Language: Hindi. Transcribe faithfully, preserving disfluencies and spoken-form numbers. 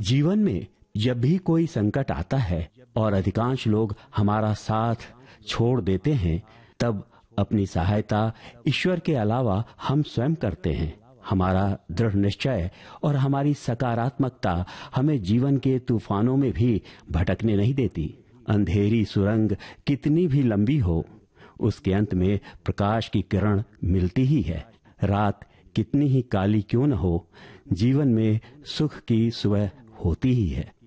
जीवन में जब भी कोई संकट आता है और अधिकांश लोग हमारा साथ छोड़ देते हैं, तब अपनी सहायता ईश्वर के अलावा हम स्वयं करते हैं। हमारा दृढ़ निश्चय और हमारी सकारात्मकता हमें जीवन के तूफानों में भी भटकने नहीं देती। अंधेरी सुरंग कितनी भी लंबी हो, उसके अंत में प्रकाश की किरण मिलती ही है। रात कितनी ही काली क्यों न हो, जीवन में सुख की सुबह होती ही है।